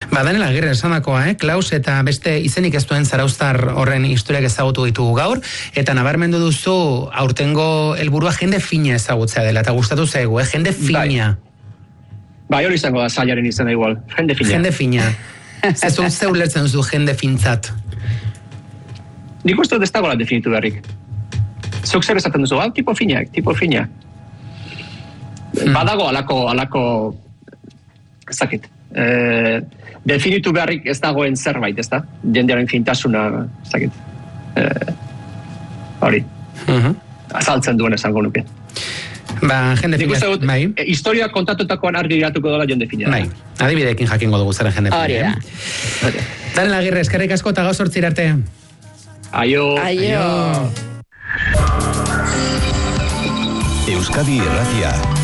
Daniel Agirre esanakoa, Klaus, eta beste izenik ez duen zarauztar horren historiak ezagutu ditugu gaur, eta nabarmendu duzu aurtengo helburua jende fina ezagutzea dela, eta gustatu zaigu, jende fina. Bai, hori izango da sailaren izena igual, jende fina. Jende fina. Zezun zeu lertzen zu jende fintzat? Nik uste dut ez dagoela definitu beharrik. Zuk zer esaten duzu, tipo fina. Badago alako ezakit. Definitu beharrik ez dagoen zerbait, ez da? Jendearen fintasuna, ezakit. Hori. Azaltzen duen esango nuke. Jende fina. Historia kontatutakoan argi geratuko dela jende fina. Adibideekin jakingo dugu zaren jende fina. Hori da. Daniel Agirre, eskerrik asko eta gaur 8 arte. Aio. Aio. Euskadi Irratia.